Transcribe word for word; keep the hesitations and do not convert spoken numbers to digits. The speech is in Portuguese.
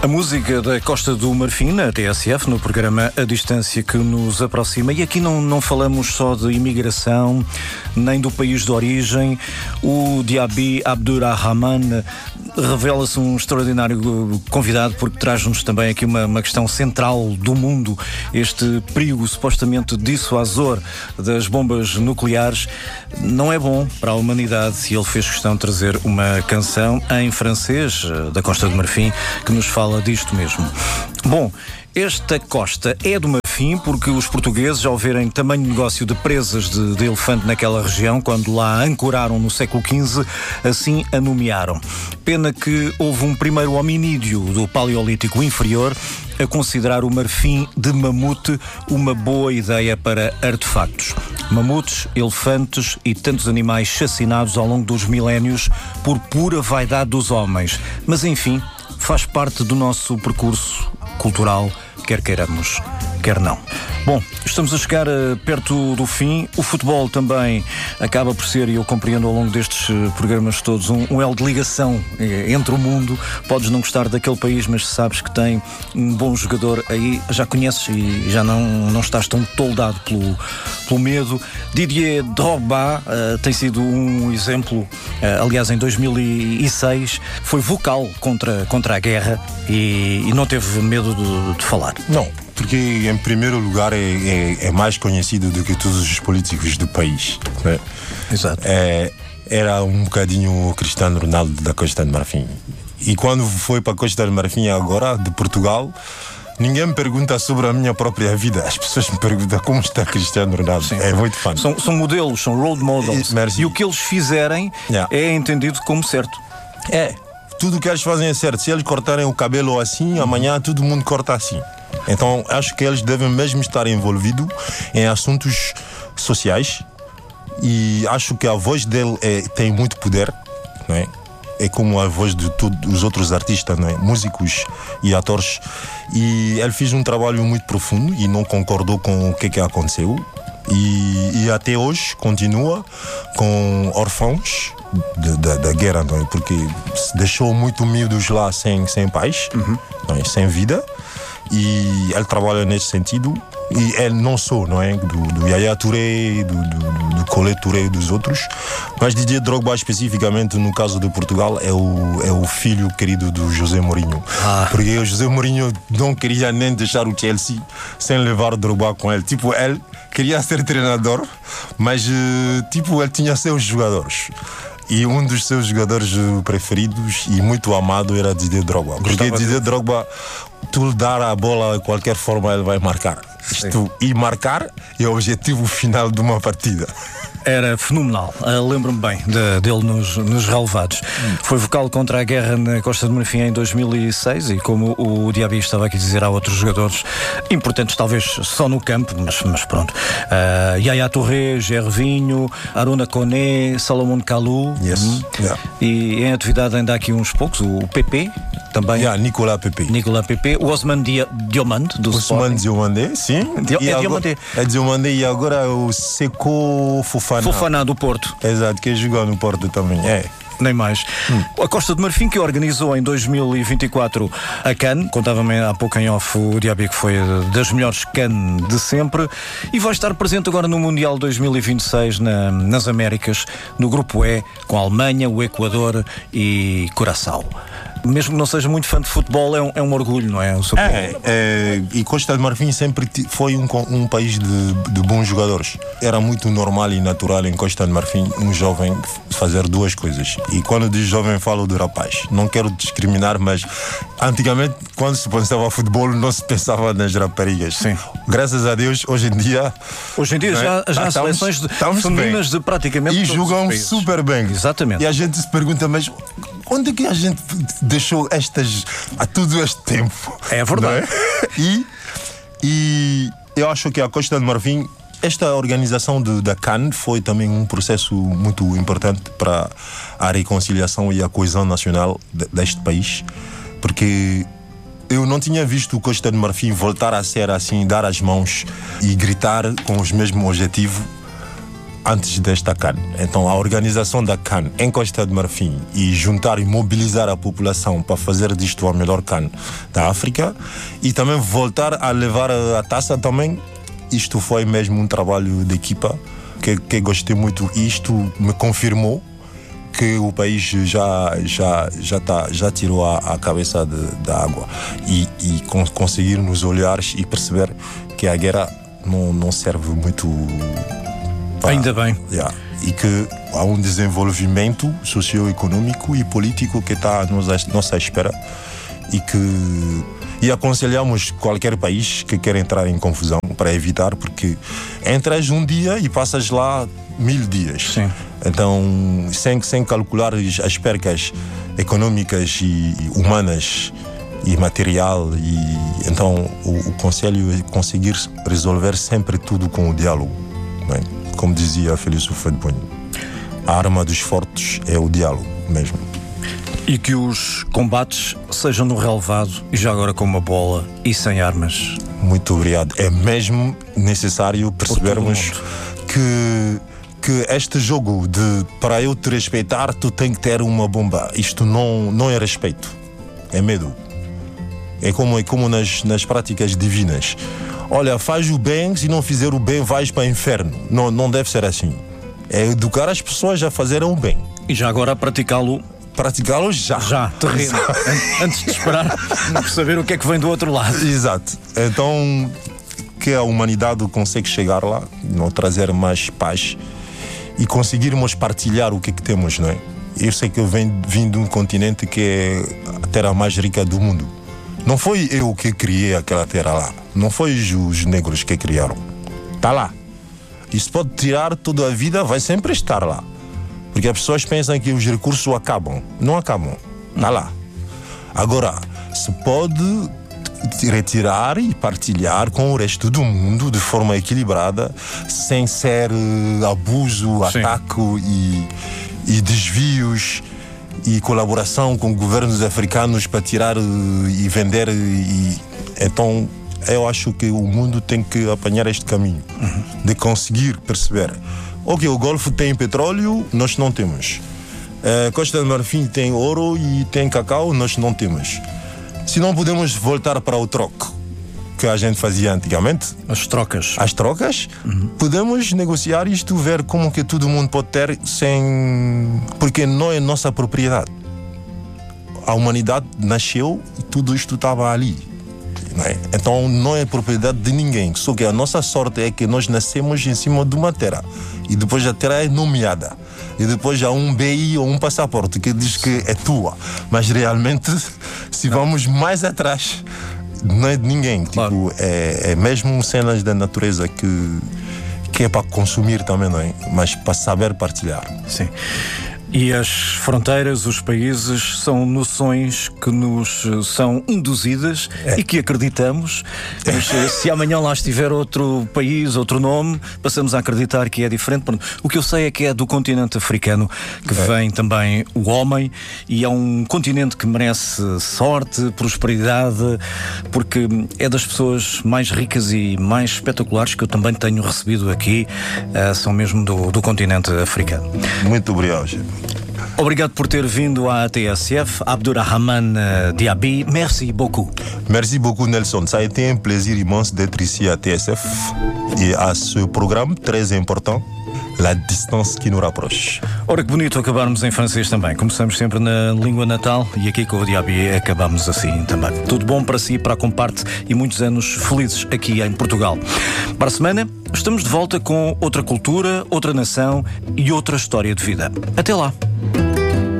A música da Costa do Marfim, na T S F, no programa A Distância que nos aproxima. E aqui não, não falamos só de imigração, nem do país de origem. O Diaby Abdurrahman revela-se um extraordinário convidado, porque traz-nos também aqui uma, uma questão central do mundo. Este perigo supostamente dissuasor das bombas nucleares não é bom para a humanidade, e ele fez questão de trazer uma canção em francês da Costa do Marfim que nos fala disto mesmo. Bom, esta costa é do Marfim porque os portugueses, ao verem tamanho negócio de presas de, de elefante naquela região, quando lá ancoraram no século quinze, assim a nomearam. Pena que houve um primeiro hominídeo do Paleolítico Inferior a considerar o Marfim de mamute uma boa ideia para artefactos. Mamutes, elefantes e tantos animais chacinados ao longo dos milénios por pura vaidade dos homens. Mas enfim, faz parte do nosso percurso cultural, quer queiramos, quer não. Bom, estamos a chegar uh, perto do fim. O futebol também acaba por ser, e eu compreendo ao longo destes uh, programas todos, um, um elo de ligação eh, entre o mundo. Podes não gostar daquele país, mas sabes que tem um bom jogador aí, já conheces e já não, não estás tão toldado pelo, pelo medo. Didier Drogba uh, tem sido um exemplo, uh, aliás, em dois mil e seis foi vocal contra, contra a guerra e, e não teve medo de, de falar. Não. Porque, em primeiro lugar, é, é, é mais conhecido do que todos os políticos do país, né? Exato. É, era um bocadinho o Cristiano Ronaldo da Costa do Marfim. E quando foi para a Costa do Marfim, agora, de Portugal, ninguém me pergunta sobre a minha própria vida. As pessoas me perguntam como está Cristiano Ronaldo. Sim. É muito fã. São, são modelos, são role models. Merci. E o que eles fizerem yeah. é entendido como certo. É. Tudo o que eles fazem é certo. Se eles cortarem o cabelo assim, amanhã todo mundo corta assim. Então, acho que eles devem mesmo estar envolvidos em assuntos sociais, e acho que a voz dele é, tem muito poder, não é? É como a voz de todos os outros artistas, não é? Músicos e atores. E ele fez um trabalho muito profundo e não concordou com o que, que aconteceu. E, e até hoje continua com órfãos de, de, da guerra, não é? Porque se deixou muito miúdos lá sem, sem pais, uhum. não é? Sem vida. E ele trabalha nesse sentido. E ele não só, não é? Do, do Yaya Touré, do, do, do Colé Touré e dos outros. Mas Didier Drogba, especificamente no caso de Portugal, é o, é o filho querido do José Mourinho. Ah. Porque o José Mourinho não queria nem deixar o Chelsea sem levar o Drogba com ele. Tipo, ele queria ser treinador, mas tipo, ele tinha seus jogadores. E um dos seus jogadores preferidos e muito amado era Didier Drogba. Porque Didier Drogba, tu lhe dar a bola de qualquer forma, ele vai marcar. Isto, e marcar é o objetivo final de uma partida. Era fenomenal, uh, lembro-me bem de, dele nos, nos relevados. Hum. Foi vocal contra a guerra na Costa do Marfim em dois mil e seis, e como o Diaby estava aqui a dizer, há outros jogadores importantes, talvez só no campo, mas, mas pronto. Uh, Yaya Touré, Gervinho, Arona Koné, Salomon Kalou. Yes. Hum. Yeah. E em atividade ainda há aqui uns poucos, o Pepe também. Yeah, Nicolas Pepe. Nicolas Pepe, o Osman Diomande do Osman Diomande, sim. Dio, é Diomande. É Diomande, e agora o Seko Fofana. Fofana do Porto. Exato, que jogou no Porto também. É. Nem mais. Hum. A Costa do Marfim, que organizou em dois mil e vinte e quatro a CAN, contava-me há pouco em off o Diaby, que foi das melhores CAN de sempre, e vai estar presente agora no Mundial dois mil e vinte e seis na, nas Américas, no grupo E, com a Alemanha, o Equador e Curaçao. Mesmo que não seja muito fã de futebol, é um, é um orgulho, não é? O seu é, é, e Costa do Marfim sempre foi um, um país de, de bons jogadores. Era muito normal e natural em Costa do Marfim um jovem fazer duas coisas. E quando diz jovem, falo do rapaz. Não quero discriminar, mas antigamente, quando se pensava futebol, não se pensava nas raparigas. Sim. Graças a Deus, hoje em dia... Hoje em dia já, já há seleções de, femininas de praticamente e jogam super bem. Exatamente. E a gente se pergunta, mas onde é que a gente deixou estas há todo este tempo? É verdade. É? E, e eu acho que a Costa do Marfim, esta organização de, da CAN foi também um processo muito importante para a reconciliação e a coesão nacional de, deste país, porque eu não tinha visto o Costa do Marfim voltar a ser assim, dar as mãos e gritar com os mesmos objetivos antes desta CAN. Então a organização da CAN em Costa de Marfim e juntar e mobilizar a população para fazer disto a melhor CAN da África e também voltar a levar a taça também, isto foi mesmo um trabalho de equipa que, que gostei muito. Isto me confirmou que o país já, já, já, tá, já tirou a, a cabeça de, da água e, e con- conseguir nos olhar e perceber que a guerra não, não serve muito para, ainda bem. Yeah, e que há um desenvolvimento socioeconômico e político que está à nossa, nossa espera e que e aconselhamos qualquer país que quer entrar em confusão para evitar, porque entras um dia e passas lá mil dias. Sim. Então, sem, sem calcular as percas econômicas e humanas e material, e então o, o conselho é conseguir resolver sempre tudo com o diálogo. Bem, como dizia Félix Houphouët-Boigny, a arma dos fortes é o diálogo mesmo. E que os combates sejam no relevado e já agora com uma bola e sem armas. Muito obrigado. É mesmo necessário percebermos que, que este jogo de para eu te respeitar tu tem que ter uma bomba. Isto não, não é respeito, é medo. É como, é como nas, nas práticas divinas. Olha, faz o bem, se não fizer o bem vais para o inferno. Não, não deve ser assim. É educar as pessoas a fazerem o bem. E já agora praticá-lo. Praticá-lo já. Já, terrível. Antes de esperar por saber o que é que vem do outro lado. Exato. Então, que a humanidade consegue chegar lá, não trazer mais paz e conseguirmos partilhar o que é que temos, não é? Eu sei que eu venho, vim de um continente que é a terra mais rica do mundo. Não foi eu que criei aquela terra lá. Não foi os negros que criaram. Está lá. Isso pode tirar toda a vida, vai sempre estar lá. Porque as pessoas pensam que os recursos acabam. Não acabam. Está lá. Agora, se pode retirar e partilhar com o resto do mundo de forma equilibrada, sem ser uh, abuso, Sim. ataque e, e desvios e colaboração com governos africanos para tirar uh, e vender. E, então, eu acho que o mundo tem que apanhar este caminho uhum. de conseguir perceber. Ok, o Golfo tem petróleo, nós não temos. Uh, Costa de Marfim tem ouro e tem cacau, nós não temos. Se não podemos voltar para o troco que a gente fazia antigamente, as trocas, as trocas, uhum. podemos negociar isto, ver como que todo mundo pode ter sem... Porque não é nossa propriedade. A humanidade nasceu e tudo isto estava ali. Não é? Então não é propriedade de ninguém. Só que a nossa sorte é que nós nascemos em cima de uma terra e depois a terra é nomeada e depois há um B I ou um passaporte que diz que é tua, mas realmente se não. vamos mais atrás não é de ninguém. Claro. Tipo, é, é mesmo cenas da natureza que, que é para consumir também, não é? Mas para saber partilhar. Sim. E as fronteiras, os países, são noções que nos são induzidas é. e que acreditamos. Mas se amanhã lá estiver outro país, outro nome, passamos a acreditar que é diferente. O que eu sei é que é do continente africano que é. vem também o homem, e é um continente que merece sorte, prosperidade, porque é das pessoas mais ricas e mais espetaculares que eu também tenho recebido aqui, uh, são mesmo do, do continente africano. Muito obrigado. Obrigado por ter vindo à T S F, Abdurrahman Diaby. Merci beaucoup. Merci beaucoup, Nelson. Ça a été un plaisir immense d'être ici à T S F et à ce programme très important, La Distance qui nous rapproche. Ora, que bonito acabarmos em francês também. Começamos sempre na língua natal e aqui com o Diaby acabamos assim também. Tudo bom para si, para a Comparte, e muitos anos felizes aqui em Portugal. Para a semana, estamos de volta com outra cultura, outra nação e outra história de vida. Até lá.